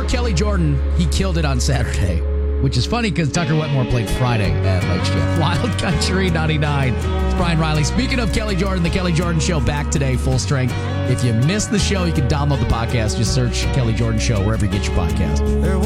Kelly Jordan, he killed it on Saturday, which is funny because Tucker Wetmore played Friday at Lakes Jeff. Wild Country 99. It's Brian Riley. Speaking of Kelly Jordan, the Kelly Jordan Show back today, full strength. If you missed the show, you can download the podcast. Just search Kelly Jordan Show wherever you get your podcast.